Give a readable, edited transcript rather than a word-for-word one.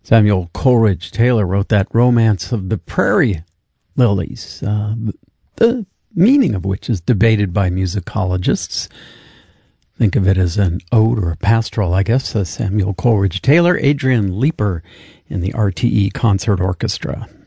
Samuel Coleridge Taylor wrote that Romance of the Prairie Lilies, the meaning of which is debated by musicologists. Think of it as an ode or a pastoral, I guess. Samuel Coleridge Taylor, Adrian Leeper in the RTE Concert Orchestra.